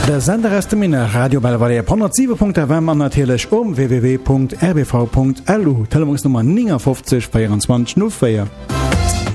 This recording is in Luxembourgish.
Der Sender aus dem Minne Radio Bellewaer 107.FM an natürlich www.rbv.lu Telefonsnummer 59 24 04.